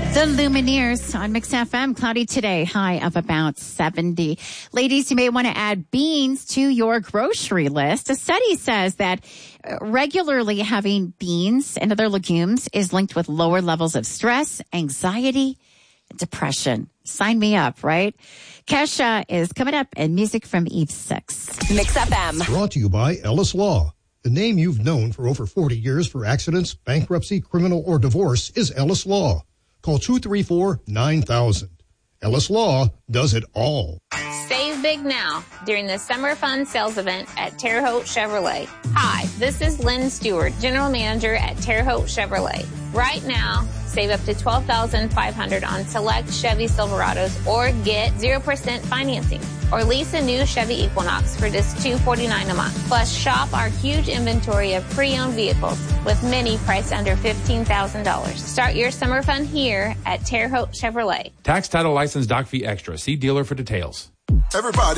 The Lumineers on Mix FM. Cloudy today, high of about 70. Ladies, you may want to add beans to your grocery list. A study says that regularly having beans and other legumes is linked with lower levels of stress, anxiety, and depression. Sign me up, right? Kesha is coming up and music from Eve 6. Mix FM. Brought to you by Ellis Law. The name you've known for over 40 years for accidents, bankruptcy, criminal, or divorce is Ellis Law. Call 234-9000. Ellis Law does it all. Save big now during the Summer Fun Sales Event at Terre Haute Chevrolet. Hi, this is Lynn Stewart, General Manager at Terre Haute Chevrolet. Right now, save up to $12,500 on select Chevy Silverados or get 0% financing. Or lease a new Chevy Equinox for just $249 a month. Plus, shop our huge inventory of pre-owned vehicles with many priced under $15,000. Start your summer fun here at Terre Haute Chevrolet. Tax, title, license, doc fee extra. See dealer for details. Everybody